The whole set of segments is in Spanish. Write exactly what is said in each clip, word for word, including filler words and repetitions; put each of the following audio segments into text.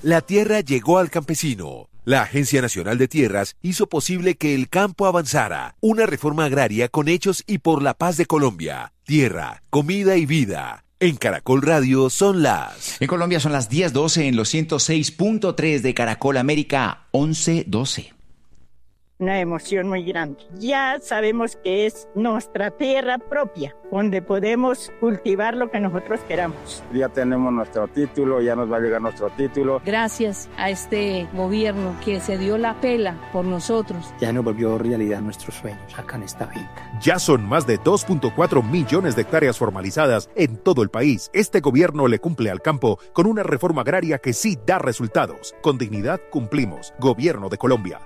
La tierra llegó al campesino. La Agencia Nacional de Tierras hizo posible que el campo avanzara. Una reforma agraria con hechos y por la paz de Colombia. Tierra, comida y vida. En Caracol Radio son las... En Colombia son las diez doce en los ciento seis punto tres de Caracol América, once doce. Una emoción muy grande. Ya sabemos que es nuestra tierra propia, donde podemos cultivar lo que nosotros queramos. Ya tenemos nuestro título, ya nos va a llegar nuestro título. Gracias a este gobierno que se dio la pela por nosotros. Ya nos volvió realidad nuestros sueños acá en esta finca. Ya son más de dos punto cuatro millones de hectáreas formalizadas en todo el país. Este gobierno le cumple al campo con una reforma agraria que sí da resultados. Con dignidad cumplimos. Gobierno de Colombia.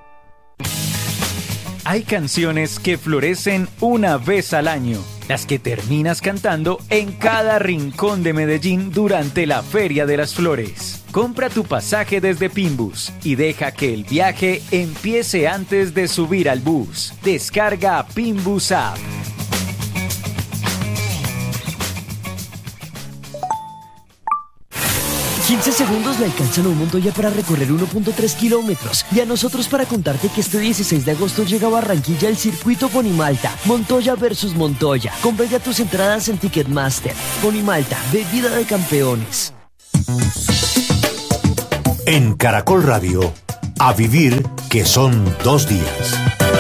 Hay canciones que florecen una vez al año, las que terminas cantando en cada rincón de Medellín durante la Feria de las Flores. Compra tu pasaje desde Pinbus y deja que el viaje empiece antes de subir al bus. Descarga Pinbus App. quince segundos le alcanzan a un Montoya para recorrer uno punto tres kilómetros. Y a nosotros para contarte que este dieciséis de agosto llega a Barranquilla el circuito Ponimalta. Montoya versus Montoya. Compra ya tus entradas en Ticketmaster. Ponimalta, bebida de campeones. En Caracol Radio, a vivir que son dos días.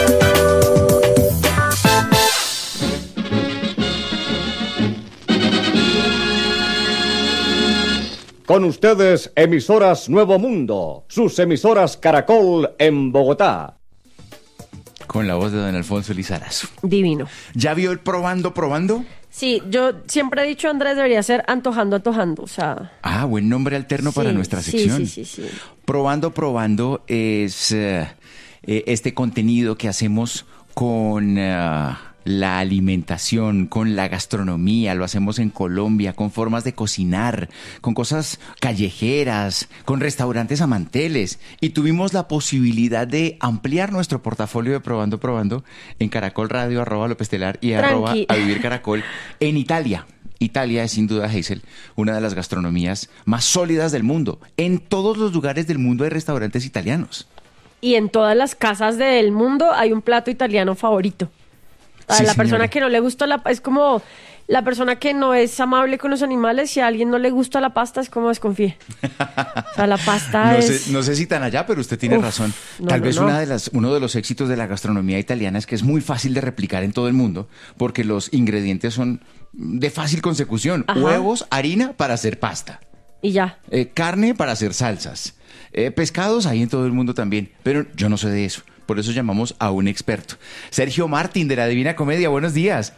Con ustedes, emisoras Nuevo Mundo, sus emisoras Caracol en Bogotá. Con la voz de don Alfonso Lizarazo. Divino. ¿Ya vio el probando, probando? Sí, yo siempre he dicho, Andrés, debería ser antojando, antojando, o sea... Ah, buen nombre alterno sí, para nuestra sección. Sí, sí, sí, sí. Probando, probando es uh, este contenido que hacemos con... Uh, la alimentación, con la gastronomía, lo hacemos en Colombia, con formas de cocinar, con cosas callejeras, con restaurantes a manteles. Y tuvimos la posibilidad de ampliar nuestro portafolio de Probando Probando en Caracol Radio, arroba López Telar y Tranqui. arroba a Vivir Caracol en Italia. Italia es sin duda, Hazel, una de las gastronomías más sólidas del mundo. En todos los lugares del mundo hay restaurantes italianos. Y en todas las casas del mundo hay un plato italiano favorito. A Sí, la señora. persona que no le gusta la... Es como la persona que no es amable con los animales. Si a alguien no le gusta la pasta, es como desconfíe. O sea, la pasta No es... sé, no sé si tan allá, pero usted tiene Uf, razón. no, Tal no, vez no. Una de las, uno de los éxitos de la gastronomía italiana es que es muy fácil de replicar en todo el mundo, porque los ingredientes son de fácil consecución. Ajá. Huevos, harina para hacer pasta. Y ya. Eh, carne para hacer salsas. Eh, pescados hay en todo el mundo también, pero yo no sé de eso. Por eso llamamos a un experto. Sergio Martín, de la Divina Comedia, buenos días.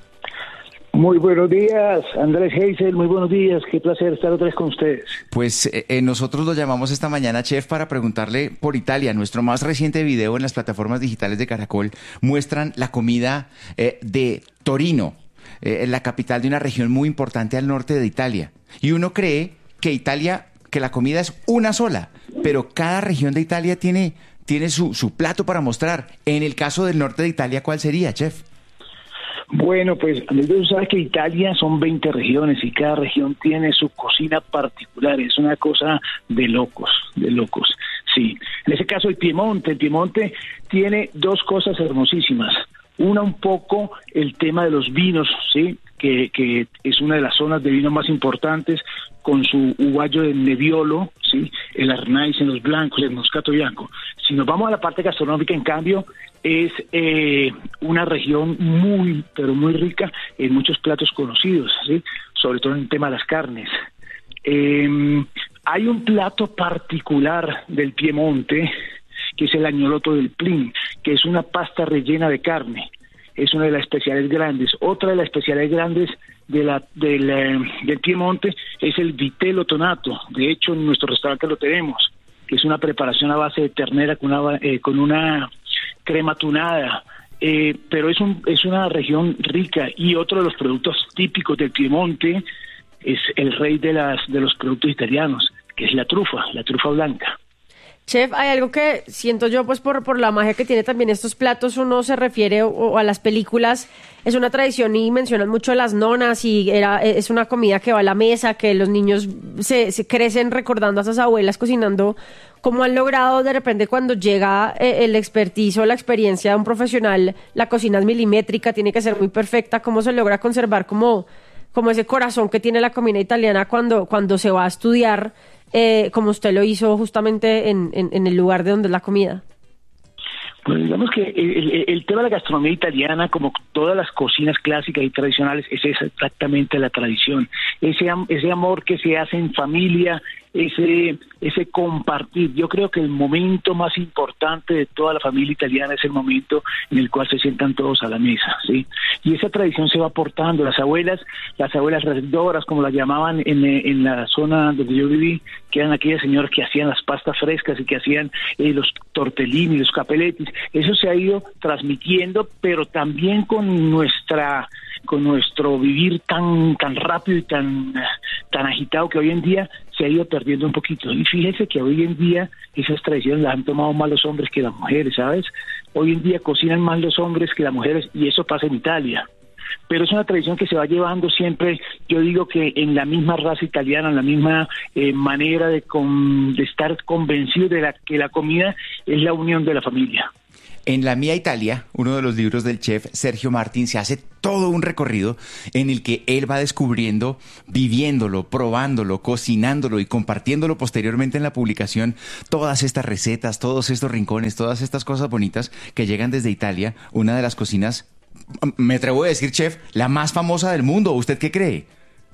Muy buenos días, Andrés Hazel, muy buenos días, qué placer estar otra vez con ustedes. Pues eh, eh, nosotros lo llamamos esta mañana, chef, para preguntarle por Italia. Nuestro más reciente video en las plataformas digitales de Caracol muestran la comida eh, de Torino, eh, la capital de una región muy importante al norte de Italia. Y uno cree que Italia, que la comida es una sola, pero cada región de Italia tiene... tiene su, su plato para mostrar. En el caso del norte de Italia, ¿cuál sería, chef? Bueno, pues Andrés, tú sabes que Italia son veinte regiones y cada región tiene su cocina particular. Es una cosa de locos, de locos. Sí, en ese caso el Piemonte, el Piemonte tiene dos cosas hermosísimas. Una, un poco el tema de los vinos, ¿sí? Que, que es una de las zonas de vino más importantes, con su uguayo de Nebbiolo, ¿sí? El Arnaiz en los blancos, el Moscato Bianco. Si nos vamos a la parte gastronómica, en cambio, es eh, una región muy, pero muy rica en muchos platos conocidos, ¿sí? Sobre todo en el tema de las carnes. Eh, hay un plato particular del Piemonte, que es el agnolotto del Plin, que es una pasta rellena de carne. Es una de las especialidades grandes. Otra de las especialidades grandes de la, del, eh, del Piemonte es el vitello tonato. De hecho, en nuestro restaurante lo tenemos, que es una preparación a base de ternera con una, eh, con una crema tunada. Eh, pero es, un, es una región rica. Y otro de los productos típicos del Piemonte es el rey de, las, de los productos italianos, que es la trufa, la trufa blanca. Chef, hay algo que siento yo, pues por, por la magia que tiene también estos platos, uno se refiere o, o a las películas, es una tradición y mencionan mucho las nonas y era, es una comida que va a la mesa, que los niños se, se crecen recordando a esas abuelas cocinando. ¿Cómo han logrado de repente cuando llega eh, el expertise o la experiencia de un profesional, la cocina es milimétrica, tiene que ser muy perfecta? ¿Cómo se logra conservar como, como ese corazón que tiene la comida italiana cuando, cuando se va a estudiar? Eh, como usted lo hizo justamente en, en, en el lugar de donde es la comida. Pues digamos que el, el, el tema de la gastronomía italiana, como todas las cocinas clásicas y tradicionales, es exactamente la tradición. Ese, ese amor que se hace en familia, ese ese compartir. Yo creo que el momento más importante de toda la familia italiana es el momento en el cual se sientan todos a la mesa, ¿sí? Y esa tradición se va aportando. Las abuelas, las abuelas redoras, como las llamaban en, en la zona donde yo viví, que eran aquellas señoras que hacían las pastas frescas y que hacían eh, los tortellini, los capelletis. Eso se ha ido transmitiendo, pero también con nuestra con nuestro vivir tan tan rápido y tan tan agitado que hoy en día se ha ido perdiendo un poquito. Y fíjese que hoy en día esas tradiciones las han tomado más los hombres que las mujeres, ¿sabes? Hoy en día cocinan más los hombres que las mujeres y eso pasa en Italia. Pero es una tradición que se va llevando siempre, yo digo que en la misma raza italiana, en la misma eh, manera de, con, de estar convencido de la, que la comida es la unión de la familia. En La Mía Italia, uno de los libros del chef Sergio Martín, se hace todo un recorrido en el que él va descubriendo, viviéndolo, probándolo, cocinándolo y compartiéndolo posteriormente en la publicación, todas estas recetas, todos estos rincones, todas estas cosas bonitas que llegan desde Italia, una de las cocinas, me atrevo a decir, chef, la más famosa del mundo. ¿Usted qué cree?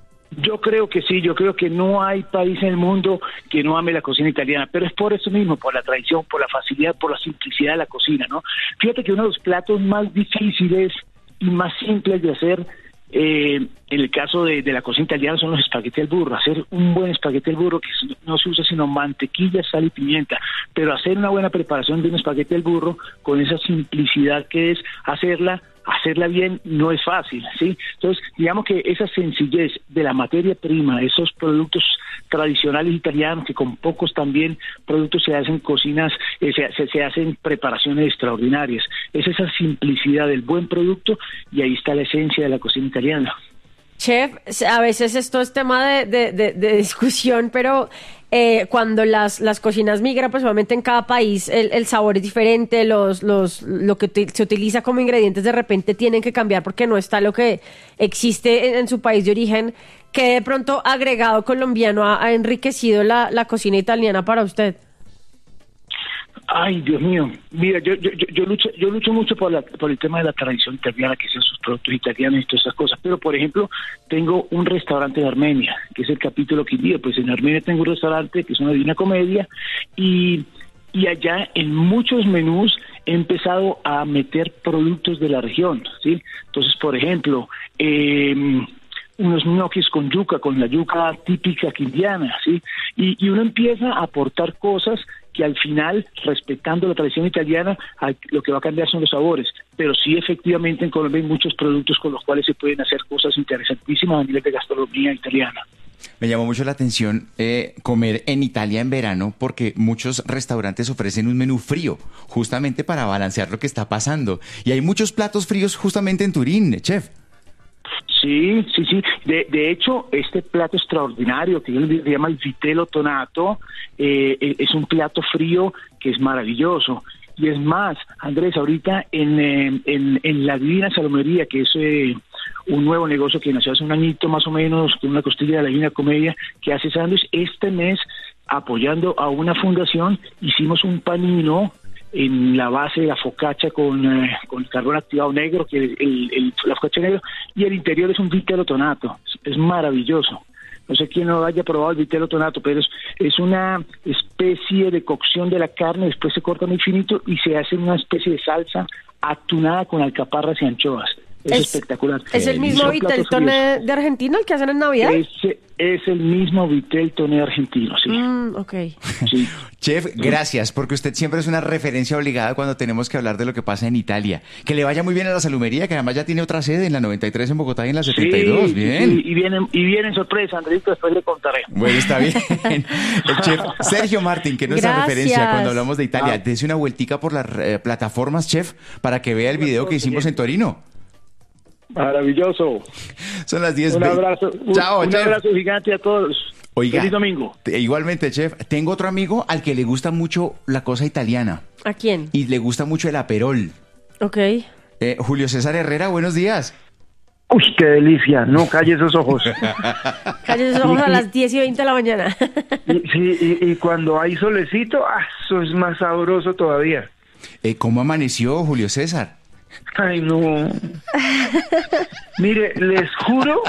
Yo creo que sí, yo creo que no hay país en el mundo que no ame la cocina italiana, pero es por eso mismo, por la tradición, por la facilidad, por la simplicidad de la cocina, ¿no? Fíjate que uno de los platos más difíciles y más simples de hacer, eh, en el caso de, de la cocina italiana, son los espagueti al burro. Hacer un buen espagueti al burro, que no se usa sino mantequilla, sal y pimienta, pero hacer una buena preparación de un espagueti al burro con esa simplicidad que es hacerla hacerla bien no es fácil, ¿sí? Entonces, digamos que esa sencillez de la materia prima, esos productos tradicionales italianos, que con pocos también productos se hacen cocinas, eh, se, se, se hacen preparaciones extraordinarias. Es esa simplicidad del buen producto y ahí está la esencia de la cocina italiana. Chef, a veces esto es tema de, de, de, de discusión, pero eh, cuando las, las cocinas migran, pues obviamente en cada país el, el sabor es diferente, los, los, lo que te, se utiliza como ingredientes de repente tienen que cambiar porque no está lo que existe en, en su país de origen. ¿Qué de pronto agregado colombiano ha, ha enriquecido la, la cocina italiana para usted? Ay, Dios mío. Mira, yo yo yo, yo lucho yo lucho mucho por la por el tema de la tradición italiana, que sean sus productos italianos y todas esas cosas. Pero, por ejemplo, tengo un restaurante en Armenia, que es el capítulo quindío. Pues en Armenia tengo un restaurante que es una Divina Comedia y y allá en muchos menús he empezado a meter productos de la región, ¿sí? Entonces, por ejemplo, eh, unos ñoquis con yuca, con la yuca típica quindiana, ¿sí? Y, y uno empieza a aportar cosas que al final, respetando la tradición italiana, lo que va a cambiar son los sabores. Pero sí, efectivamente, en Colombia hay muchos productos con los cuales se pueden hacer cosas interesantísimas a nivel de gastronomía italiana. Me llamó mucho la atención eh, comer en Italia en verano, porque muchos restaurantes ofrecen un menú frío, justamente para balancear lo que está pasando. Y hay muchos platos fríos justamente en Turín, chef. Sí, sí, sí. De, de hecho, este plato extraordinario que se llama el vitello tonato eh, es un plato frío que es maravilloso. Y es más, Andrés, ahorita en, eh, en, en la Divina Salomería, que es eh, un nuevo negocio que nació hace un añito más o menos, con una costilla de la Divina Comedia, que hace sándwich, este mes, apoyando a una fundación, hicimos un panino en la base de la focaccia con, eh, con carbón activado negro, que es el, el, la focaccia negro, y el interior es un vitello tonato. Es, es maravilloso. No sé quién no haya probado el vitello tonato, pero es, es una especie de cocción de la carne, después se corta muy finito y se hace una especie de salsa atunada con alcaparras y anchoas. Es, es espectacular. ¿Es el mismo Viteltoné de Argentina el que hacen en Navidad? Ese es el mismo Viteltoné argentino, sí. Mm, ok. Sí. Chef, gracias, porque usted siempre es una referencia obligada cuando tenemos que hablar de lo que pasa en Italia. Que le vaya muy bien a la salumería, que además ya tiene otra sede en la noventa y tres en Bogotá y en la setenta y dos. Sí, bien. Sí, y vienen, y vienen sorpresa, Andrito, después le contaré. Bueno, está bien. El chef Sergio Martín, que es nuestra Gracias. referencia cuando hablamos de Italia. Ah. Dese una vueltica por las eh, plataformas, chef, para que vea el video que hicimos en Torino. Maravilloso. Son las diez. Un abrazo. Un, Chao, un chef. abrazo gigante a todos. Oiga, Feliz domingo. te- igualmente, chef, tengo otro amigo al que le gusta mucho la cosa italiana ¿A quién? y le gusta mucho el aperol. Ok. Eh, Julio César Herrera, buenos días. Uy, qué delicia. No, calle esos ojos. Cállese esos ojos a las diez y veinte de la mañana. Y, sí, y, y cuando hay solecito, ah, eso es más sabroso todavía. Eh, ¿Cómo amaneció Julio César? Ay, no. Mire, les juro,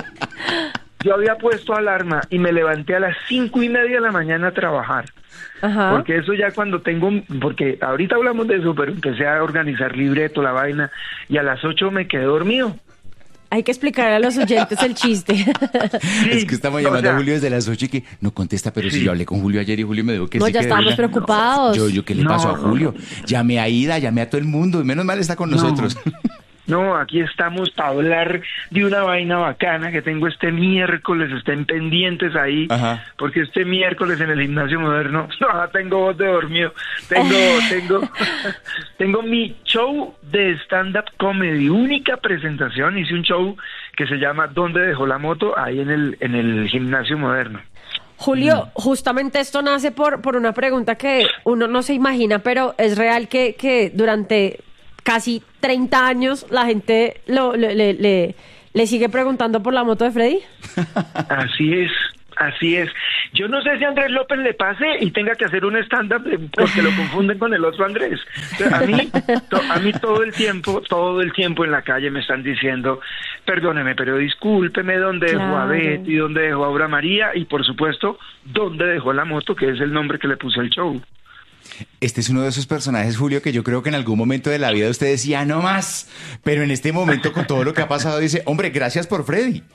yo había puesto alarma y me levanté a las cinco y media de la mañana a trabajar. Ajá. Porque eso ya cuando tengo, porque ahorita hablamos de eso, pero empecé a organizar libreto, la vaina, y a las ocho me quedé dormido. Hay que explicar a los oyentes el chiste. Sí, Es que estamos o llamando sea, a Julio desde las ocho y que no contesta, pero si Sí. yo hablé con Julio ayer y Julio me dijo que No, sí. ya que estábamos debería. preocupados. Yo, yo, ¿qué le No, pasó a no, Julio? Llamé a Ida, llamé a todo el mundo y menos mal está con nosotros. No, aquí estamos para hablar de una vaina bacana que tengo este miércoles, estén pendientes ahí, Ajá. porque este miércoles en el Gimnasio Moderno, no, tengo voz de dormido, tengo, tengo, tengo mi show de stand-up comedy, única presentación, hice un show que se llama ¿Dónde dejó la moto? Ahí en el, en el Gimnasio Moderno. Julio, justamente esto nace por, por una pregunta que uno no se imagina, pero es real que, que durante casi treinta años la gente lo, le, le, le, le sigue preguntando por la moto de Freddy. Así es, así es. Yo no sé si a Andrés López le pase y tenga que hacer un stand-up de- porque lo confunden con el otro Andrés. O sea, a mí, to- a mí todo el tiempo, todo el tiempo en la calle me están diciendo, perdóneme, pero discúlpeme, ¿dónde dejó a Claro. Betty? ¿Dónde dejó a Aura María? Y por supuesto, ¿dónde dejó la moto? Que es el nombre que le puse al show. Este es uno de esos personajes, Julio, que yo creo que en algún momento de la vida usted decía, no más. Pero en este momento, con todo lo que ha pasado, dice, hombre, gracias por Freddy.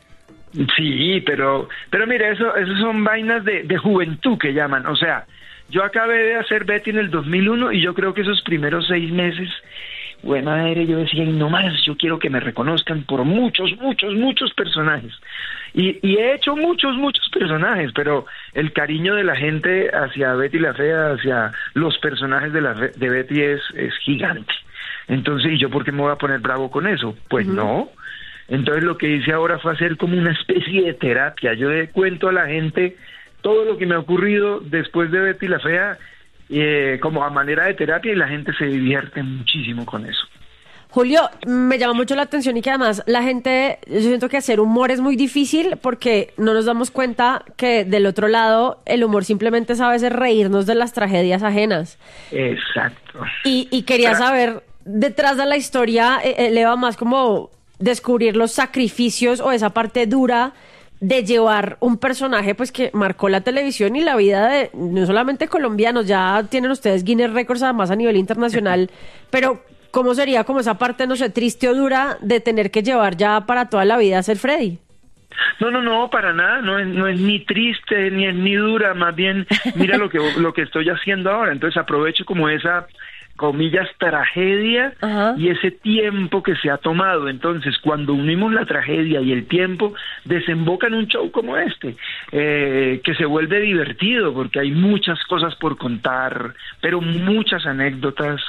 Sí, pero, pero mire, eso, eso son vainas de, de juventud que llaman. O sea, yo acabé de hacer Betty en el dos mil uno y yo creo que esos primeros seis meses, buena madre, yo decía, y no más, yo quiero que me reconozcan por muchos, muchos, muchos personajes. Y, y he hecho muchos, muchos personajes, pero el cariño de la gente hacia Betty la Fea, hacia los personajes de, la, de Betty es, es gigante. Entonces, ¿y yo por qué me voy a poner bravo con eso? Pues uh-huh. no. Entonces lo que hice ahora fue hacer como una especie de terapia. Yo le cuento a la gente todo lo que me ha ocurrido después de Betty la Fea, eh, como a manera de terapia, y la gente se divierte muchísimo con eso. Julio, me llama mucho la atención y que además la gente, yo siento que hacer humor es muy difícil porque no nos damos cuenta que del otro lado el humor simplemente es a veces reírnos de las tragedias ajenas. Exacto. Y, y quería saber, detrás de la historia, eh, le va más como descubrir los sacrificios o esa parte dura de llevar un personaje pues que marcó la televisión y la vida de no solamente colombianos, ya tienen ustedes Guinness Records además a nivel internacional, pero ¿cómo sería como esa parte, no sé, triste o dura de tener que llevar ya para toda la vida a ser Freddy? No, no, no, para nada, no es, no es ni triste ni es ni dura, más bien mira lo que lo que estoy haciendo ahora, entonces aprovecho como esa comillas tragedia Ajá. y ese tiempo que se ha tomado. Entonces, cuando unimos la tragedia y el tiempo, desemboca en un show como este, eh, que se vuelve divertido porque hay muchas cosas por contar, pero muchas anécdotas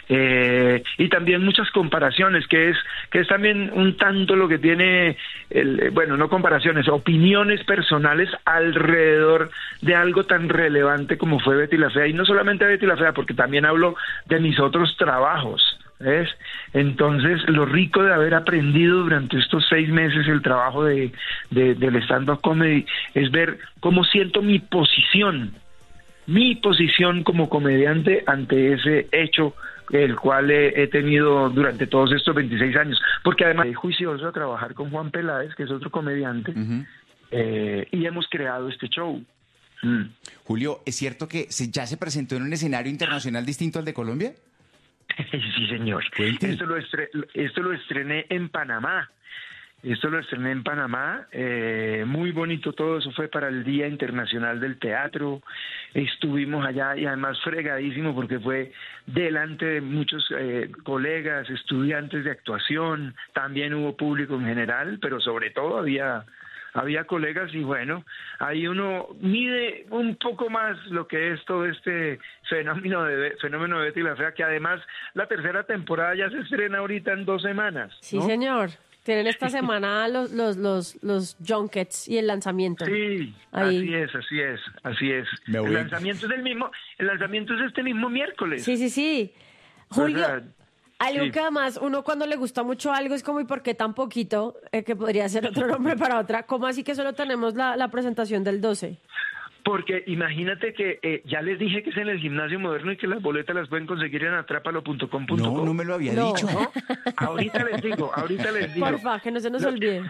eh, y también muchas comparaciones, que es que es también un tanto lo que tiene, el, bueno, no comparaciones, opiniones personales alrededor de algo tan relevante como fue Betty la Fea, y no solamente Betty la Fea, porque también hablo de mis otros trabajos, ¿ves? Entonces, lo rico de haber aprendido durante estos seis meses el trabajo de, de del stand-up comedy es ver cómo siento mi posición, mi posición como comediante ante ese hecho el cual he, he tenido durante todos estos veintiséis años, porque además soy juicioso a trabajar con Juan Peláez, que es otro comediante, uh-huh. eh, y hemos creado este show. Mm. Julio, ¿es cierto que se, ya se presentó en un escenario internacional distinto al de Colombia? Sí, señor. Esto lo, estre- esto lo estrené en Panamá. Esto lo estrené en Panamá, eh, muy bonito todo, eso fue para el Día Internacional del Teatro, estuvimos allá y además fregadísimo porque fue delante de muchos eh, colegas, estudiantes de actuación, también hubo público en general, pero sobre todo había, había colegas y bueno, ahí uno mide un poco más lo que es todo este fenómeno de, fenómeno de Betty la Fea, que además la tercera temporada ya se estrena ahorita en dos semanas. Sí, ¿no? señor. Tienen esta semana los, los, los, los junkets y el lanzamiento. Sí, Ahí. así es, así es, así es. Me voy. El lanzamiento es el mismo, el lanzamiento es este mismo miércoles. Sí, sí, sí. Julio, O sea, algo sí. que además uno cuando le gusta mucho algo es como ¿y por qué tan poquito? Eh, que podría ser otro nombre para otra. ¿Cómo así que solo tenemos la, la presentación del doce? Porque imagínate que eh, ya les dije que es en el Gimnasio Moderno y que las boletas las pueden conseguir en atrápalo punto com punto co. No, no me lo había No. dicho. ¿No? Ahorita les digo, ahorita les digo. Porfa, que no se nos olvide.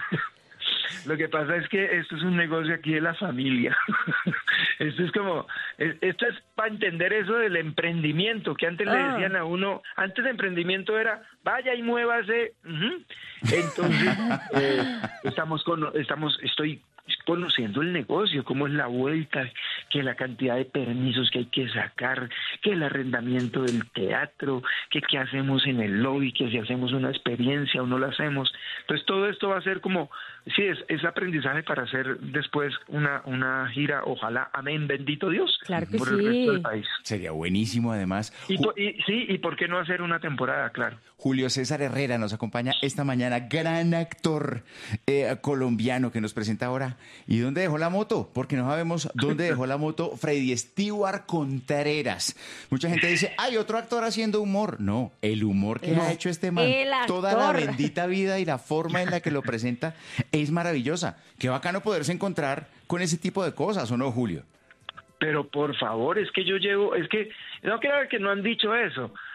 Lo que pasa es que esto es un negocio aquí de la familia. Esto es como, es- esto es para entender eso del emprendimiento, que antes le Ah. decían a uno, antes de emprendimiento era, vaya y muévase. Ujú. Entonces, eh, estamos con, estamos, estoy conociendo el negocio, cómo es la vuelta, que la cantidad de permisos que hay que sacar, que el arrendamiento del teatro, que qué hacemos en el lobby, que si hacemos una experiencia o no la hacemos. Entonces todo esto va a ser como, sí, es, es aprendizaje para hacer después una, una gira, ojalá, amén, bendito Dios, Claro que por sí. el resto del país. Sería buenísimo, además. Y, Ju- po- y sí, y por qué no hacer una temporada, claro. Julio César Herrera nos acompaña esta mañana, gran actor eh, colombiano que nos presenta ahora. ¿Y dónde dejó la moto? Porque no sabemos dónde dejó la moto Freddy Stewart Contreras. Mucha gente dice, hay otro actor haciendo humor. No, el humor que No. ha hecho este man El toda la actor. bendita vida y la forma en la que lo presenta es maravillosa. Qué bacano poderse encontrar con ese tipo de cosas, ¿o no, Julio? Pero por favor, es que yo llevo, es que no creo que no han dicho eso.